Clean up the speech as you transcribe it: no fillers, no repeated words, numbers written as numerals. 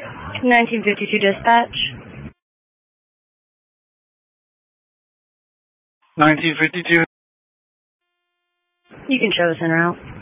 1952 dispatch. 1952. You can show us en route.